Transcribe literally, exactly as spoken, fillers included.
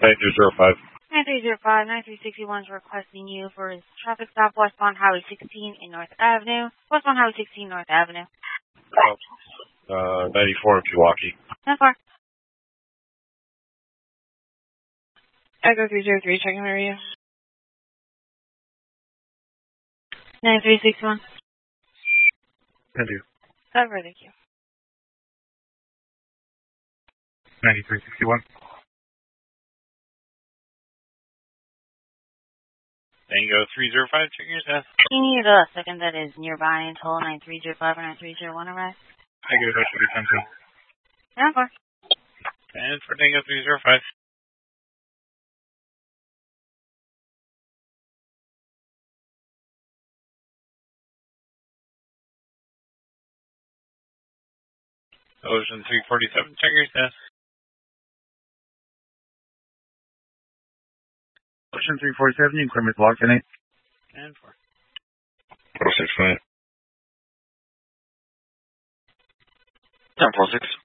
nine three zero five. nine three zero five, nine three six one is requesting you for his traffic stop westbound Highway sixteen in North Avenue. Westbound Highway sixteen, North Avenue. Uh, ninety-four in Pewaukee. Not far. Echo three zero three, checking area. nine three six one. Thank you. Cover, thank you. ninety-three sixty-one. Tango three zero five, check your status. You need a second that is nearby until nine three zero five or nine three zero one arrives. Tango, that should be ten two. Not far. And for Tango three zero five. Ocean three forty-seven, check your status. Ocean three forty-seven, increment block in eight. And four. four six nine. ten four six.